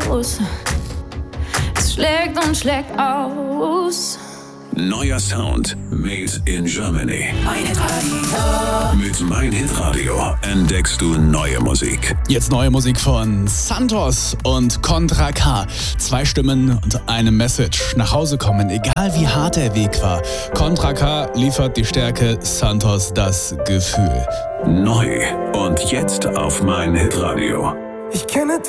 aus. Es schlägt und schlägt aus. Neuer Sound made in Germany. Mein Hitradio. Mit Mein Hitradio entdeckst du neue Musik. Jetzt neue Musik von Santos und Contra K. 2 Stimmen und eine Message. Nach Hause kommen, egal wie hart der Weg war. Contra K liefert die Stärke, Santos das Gefühl. Neu und jetzt auf Mein Hitradio. Ich kenne